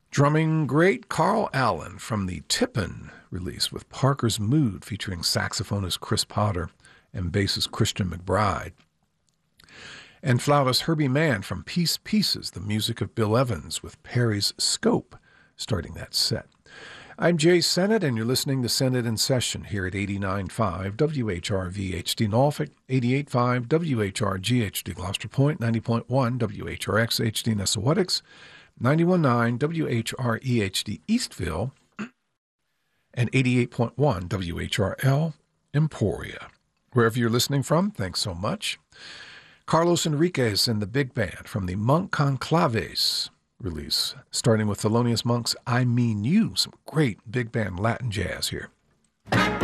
Drumming great Carl Allen from the Tippin release with Parker's Mood featuring saxophonist Chris Potter and bassist Christian McBride. And flautist Herbie Mann from Peace Pieces, the music of Bill Evans with Perry's Scope, starting that set. I'm Jay Sennett, and you're listening to Sennett in Session here at 89.5 WHRV-HD Norfolk, 88.5 WHRG-HD Gloucester Point, 90.1 WHRX-HD Nessawetics, 91.9 WHRE-HD Eastville, and 88.1 WHRL Emporia. Wherever you're listening from, thanks so much. Carlos Enriquez and the Big Band from the Monk Conclaves release, starting with Thelonious Monk's I Mean You, some great big band Latin jazz here.